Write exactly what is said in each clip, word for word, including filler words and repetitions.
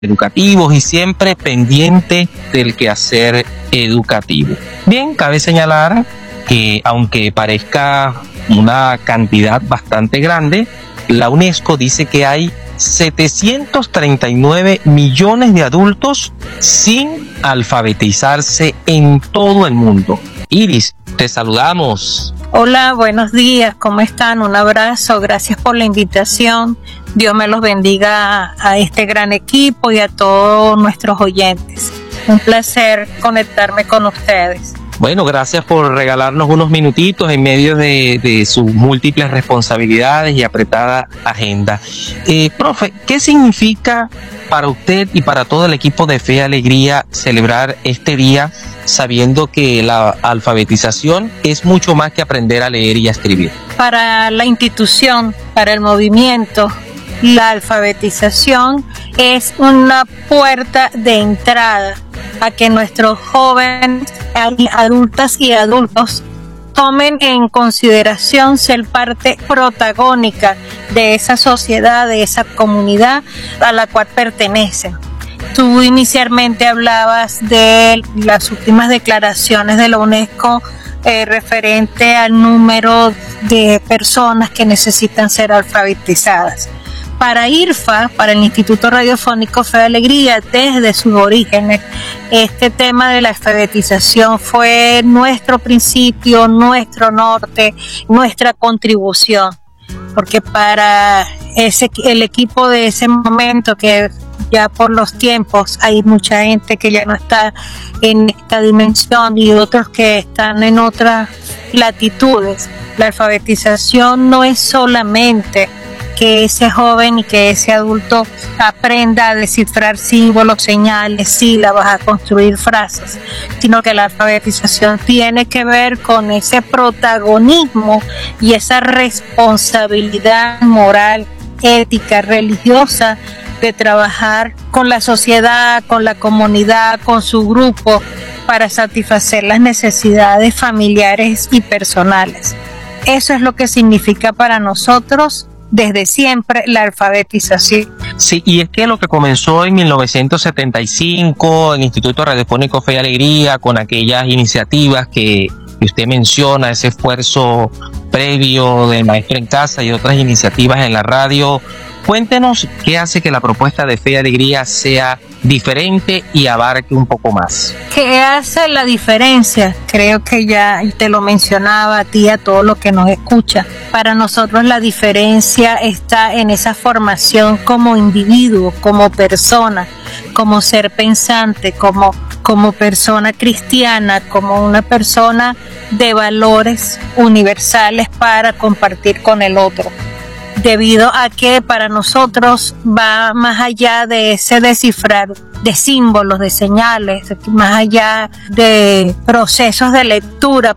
educativos y siempre pendiente del quehacer educativo. Bien, cabe señalar que aunque parezca una cantidad bastante grande, la UNESCO dice que hay setecientos treinta y nueve millones de adultos sin alfabetizarse en todo el mundo. Iris, te saludamos. Hola, buenos días, ¿cómo están? Un abrazo, gracias por la invitación. Dios me los bendiga a este gran equipo y a todos nuestros oyentes. Un placer conectarme con ustedes. Bueno, gracias por regalarnos unos minutitos en medio de, de sus múltiples responsabilidades y apretada agenda. Eh, profe, ¿qué significa para usted y para todo el equipo de Fe y Alegría celebrar este día sabiendo que la alfabetización es mucho más que aprender a leer y a escribir? Para la institución, para el movimiento, la alfabetización es una puerta de entrada a que nuestros jóvenes, adultas y adultos tomen en consideración ser parte protagónica de esa sociedad, de esa comunidad a la cual pertenecen. Tú inicialmente hablabas de las últimas declaraciones de la UNESCO eh, referente al número de personas que necesitan ser alfabetizadas. Para I R F A, para el Instituto Radiofónico Fe y Alegría, desde sus orígenes, este tema de la alfabetización fue nuestro principio, nuestro norte, nuestra contribución, porque para ese, el equipo de ese momento, que ya por los tiempos hay mucha gente que ya no está en esta dimensión y otros que están en otras latitudes, la alfabetización no es solamente que ese joven y que ese adulto aprenda a descifrar símbolos, señales, sílabas, a construir frases, sino que la alfabetización tiene que ver con ese protagonismo y esa responsabilidad moral, ética, religiosa de trabajar con la sociedad, con la comunidad, con su grupo, para satisfacer las necesidades familiares y personales. Eso es lo que significa para nosotros desde siempre la alfabetización. Sí, y es que lo que comenzó en mil novecientos setenta y cinco, el Instituto Radiofónico Fe y Alegría, con aquellas iniciativas que usted menciona, ese esfuerzo previo de Maestro en Casa y otras iniciativas en la radio, cuéntenos qué hace que la propuesta de Fe y Alegría sea diferente y abarque un poco más. ¿Qué hace la diferencia? Creo que ya te lo mencionaba a ti, a todo lo que nos escucha. Para nosotros la diferencia está en esa formación como individuo, como persona, como ser pensante, como, como persona cristiana, como una persona de valores universales para compartir con el otro. Debido a que para nosotros va más allá de ese descifrar de símbolos, de señales, más allá de procesos de lectura,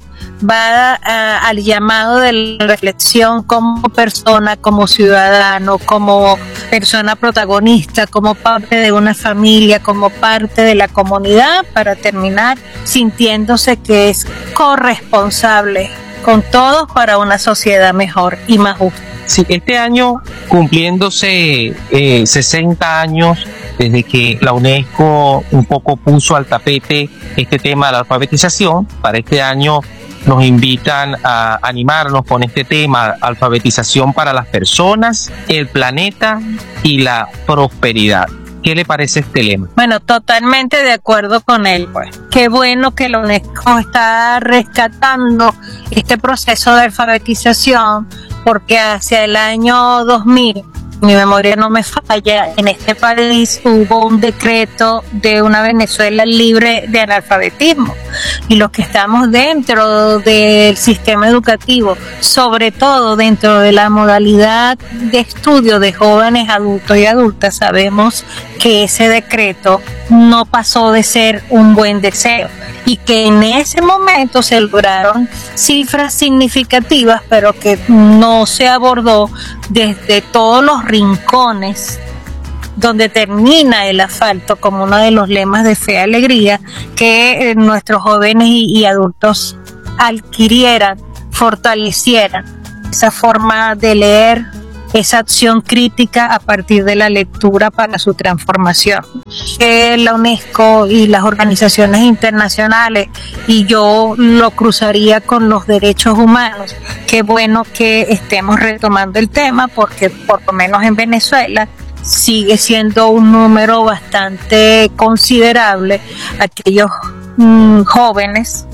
va a, al llamado de la reflexión como persona, como ciudadano, como persona protagonista, como parte de una familia, como parte de la comunidad, para terminar sintiéndose que es corresponsable con todos para una sociedad mejor y más justa. Sí, este año cumpliéndose eh, sesenta años desde que la UNESCO un poco puso al tapete este tema de la alfabetización. Para este año nos invitan a animarnos con este tema, alfabetización para las personas, el planeta y la prosperidad. ¿Qué le parece este lema? Bueno, totalmente de acuerdo con él, pues. Qué bueno que la UNESCO está rescatando este proceso de alfabetización, porque hacia el año dos mil, mi memoria no me falla, en este país hubo un decreto de una Venezuela libre de analfabetismo, y los que estamos dentro del sistema educativo, sobre todo dentro de la modalidad de estudio de jóvenes, adultos y adultas, sabemos que ese decreto no pasó de ser un buen deseo y que en ese momento se lograron cifras significativas, pero que no se abordó desde todos los rincones donde termina el asfalto, como uno de los lemas de Fe y Alegría, que eh, nuestros jóvenes y, y adultos adquirieran, fortalecieran esa forma de leer, esa acción crítica a partir de la lectura para su transformación. Que la UNESCO y las organizaciones internacionales, y yo lo cruzaría con los derechos humanos, qué bueno que estemos retomando el tema, porque por lo menos en Venezuela sigue siendo un número bastante considerable aquellos mmm, jóvenes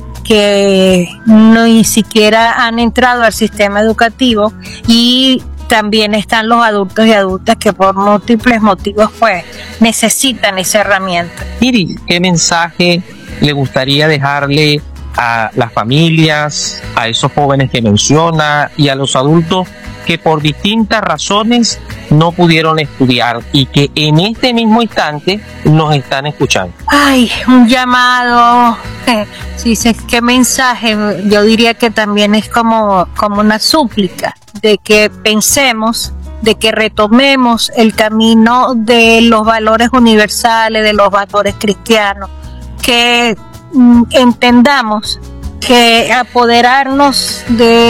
que no ni siquiera han entrado al sistema educativo, y también están los adultos y adultas que por múltiples motivos pues necesitan esa herramienta. Iris, ¿qué mensaje le gustaría dejarle a las familias, a esos jóvenes que menciona y a los adultos que por distintas razones no pudieron estudiar y que en este mismo instante nos están escuchando? Ay, un llamado, eh, sí, sí, qué mensaje. Yo diría que también es como, como una súplica de que pensemos, de que retomemos el camino de los valores universales, de los valores cristianos, que mm, entendamos que apoderarnos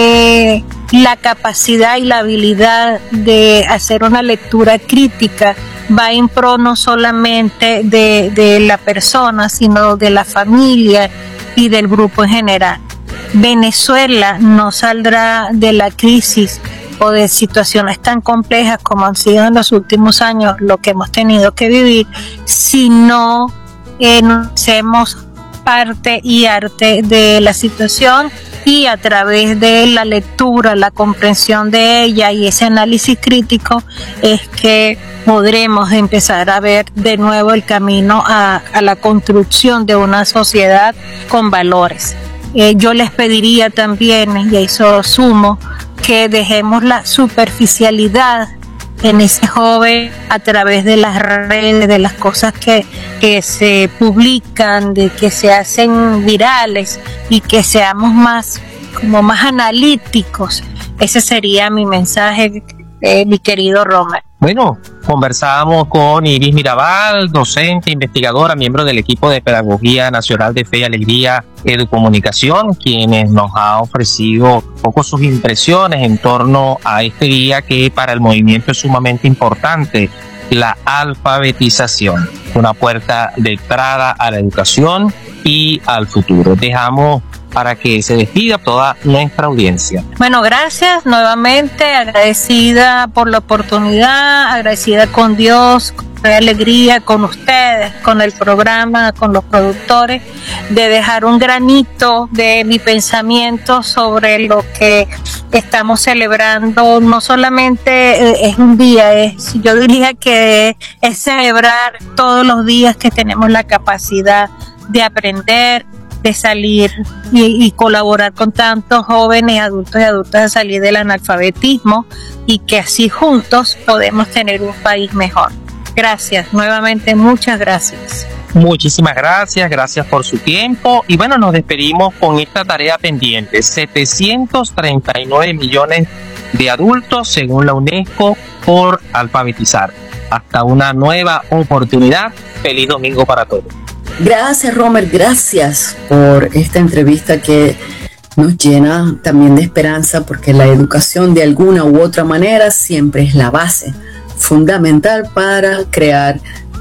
de la capacidad y la habilidad de hacer una lectura crítica va en pro no solamente de, de la persona, sino de la familia y del grupo en general. Venezuela no saldrá de la crisis o de situaciones tan complejas como han sido en los últimos años lo que hemos tenido que vivir si no eh, nos hacemos parte y arte de la situación, y a través de la lectura, la comprensión de ella y ese análisis crítico es que podremos empezar a ver de nuevo el camino a, a la construcción de una sociedad con valores. Eh, yo les pediría también, y a eso sumo, que dejemos la superficialidad en ese joven a través de las redes, de las cosas que, que se publican, de que se hacen virales, y que seamos más, como más analíticos. Ese sería mi mensaje, eh, mi querido Romer. Bueno, conversábamos con Iris Mirabal, docente, investigadora, miembro del equipo de Pedagogía Nacional de Fe y Alegría Educomunicación, quienes nos ha ofrecido un poco sus impresiones en torno a este día que para el movimiento es sumamente importante, la alfabetización, una puerta de entrada a la educación y al futuro. Dejamos para que se despida toda nuestra audiencia. Bueno, gracias nuevamente, agradecida por la oportunidad, agradecida con Dios, con alegría, con ustedes, con el programa, con los productores, de dejar un granito de mi pensamiento sobre lo que estamos celebrando. No solamente es un día, es, yo diría que es celebrar todos los días que tenemos la capacidad de aprender, de salir y, y colaborar con tantos jóvenes, adultos y adultas a salir del analfabetismo, y que así juntos podemos tener un país mejor. Gracias, nuevamente muchas gracias. Muchísimas gracias, gracias por su tiempo, y bueno, nos despedimos con esta tarea pendiente. setecientos treinta y nueve millones de adultos según la UNESCO por alfabetizar. Hasta una nueva oportunidad. Feliz domingo para todos. Gracias, Romer, gracias por esta entrevista que nos llena también de esperanza, porque la educación de alguna u otra manera siempre es la base fundamental para crear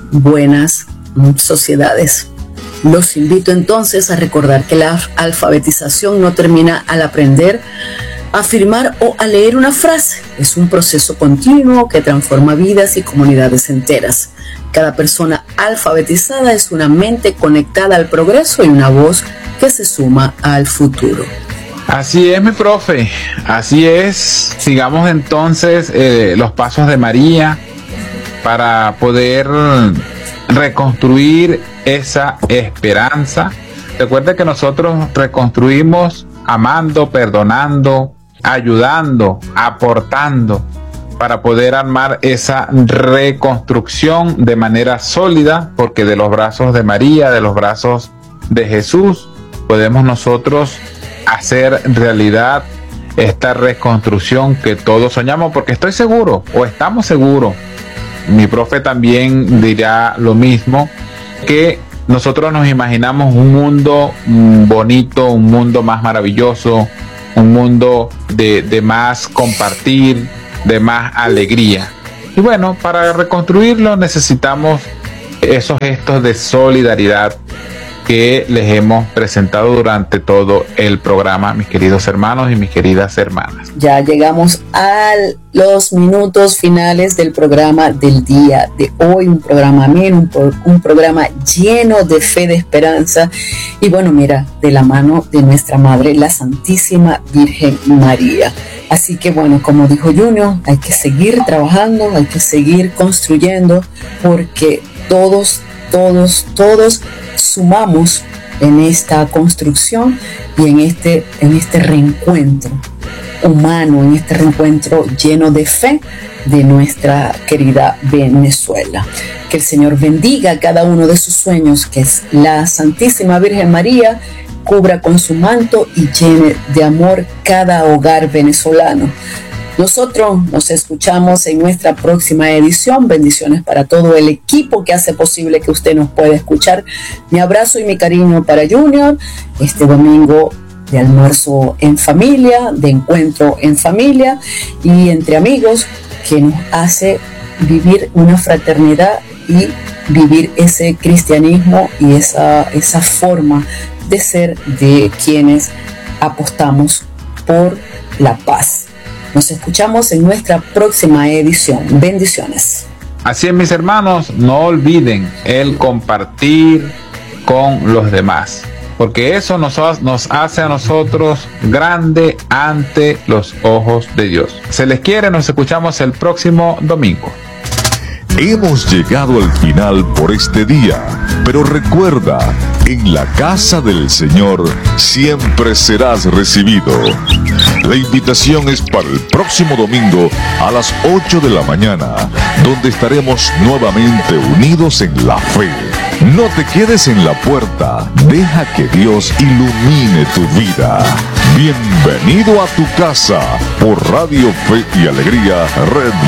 buenas sociedades. Los invito entonces a recordar que la alfabetización no termina al aprender a afirmar o a leer una frase. Es un proceso continuo que transforma vidas y comunidades enteras. Cada persona alfabetizada es una mente conectada al progreso y una voz que se suma al futuro. Así es, mi profe, así es. Sigamos entonces eh, los pasos de María para poder reconstruir esa esperanza. Recuerde que nosotros reconstruimos amando, perdonando, ayudando, aportando, para poder armar esa reconstrucción de manera sólida, porque de los brazos de María, de los brazos de Jesús, podemos nosotros hacer realidad esta reconstrucción que todos soñamos, porque estoy seguro, o estamos seguros, mi profe también dirá lo mismo, que nosotros nos imaginamos un mundo bonito, un mundo más maravilloso, un mundo de, de más compartir, de más alegría. Y bueno, para reconstruirlo necesitamos esos gestos de solidaridad que les hemos presentado durante todo el programa, mis queridos hermanos y mis queridas hermanas. Ya llegamos a los minutos finales del programa del día de hoy, un programa ameno, un, pro, un programa lleno de fe, de esperanza y bueno, mira, de la mano de nuestra Madre, la Santísima Virgen María. Así que bueno, como dijo Junior, hay que seguir trabajando, hay que seguir construyendo porque todos, todos, todos sumamos en esta construcción y en este, en este reencuentro humano, en este reencuentro lleno de fe de nuestra querida Venezuela. Que el Señor bendiga cada uno de sus sueños, que es la Santísima Virgen María cubra con su manto y llene de amor cada hogar venezolano. Nosotros nos escuchamos en nuestra próxima edición. Bendiciones para todo el equipo que hace posible que usted nos pueda escuchar. Mi abrazo y mi cariño para Junior. Este domingo de almuerzo en familia, de encuentro en familia y entre amigos, que nos hace vivir una fraternidad y vivir ese cristianismo y esa, esa forma de ser de quienes apostamos por la paz. Nos escuchamos en nuestra próxima edición. Bendiciones. Así es, mis hermanos, no olviden el compartir con los demás, porque eso nos, nos hace a nosotros grande ante los ojos de Dios. Se les quiere, nos escuchamos el próximo domingo. Hemos llegado al final por este día, pero recuerda, en la casa del Señor siempre serás recibido. La invitación es para el próximo domingo a las ocho de la mañana, donde estaremos nuevamente unidos en la fe. No te quedes en la puerta, deja que Dios ilumine tu vida. Bienvenido a tu casa por Radio Fe y Alegría, Red